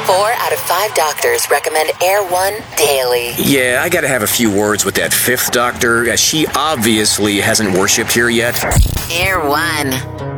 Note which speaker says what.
Speaker 1: 4 out of 5 doctors recommend Air One daily.
Speaker 2: Yeah, I gotta have a few words with that 5th doctor, as she obviously hasn't worshipped here yet.
Speaker 1: Air One.